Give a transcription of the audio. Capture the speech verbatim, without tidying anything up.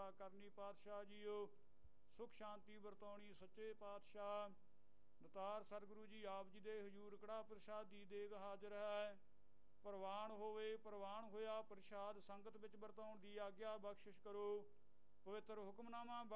ਕਿਰਪਾ ਕਰਨੀ ਪਾਤਸ਼ਾਹ ਜੀਓ। ਸੁਖ ਸ਼ਾਂਤੀ ਵਰਤਾਉਣੀ ਸੱਚੇ ਪਾਤਸ਼ਾਹ। ਦਤਾਰ ਸਤਿਗੁਰੂ ਜੀ ਆਪ ਜੀ ਦੇ ਹਜ਼ੂਰ ਕੜਾ ਪ੍ਰਸ਼ਾਦ ਦੀ ਦੇਗ ਹਾਜ਼ਰ ਹੈ। ਪ੍ਰਵਾਨ ਹੋਵੇ। ਪ੍ਰਵਾਨ ਹੋਇਆ ਪ੍ਰਸ਼ਾਦ ਸੰਗਤ ਵਿੱਚ ਵਰਤਾਉਣ ਦੀ ਆਗਿਆ ਬਖਸ਼ਿਸ਼ ਕਰੋ। ਪਵਿੱਤਰ ਹੁਕਮਨਾਮਾ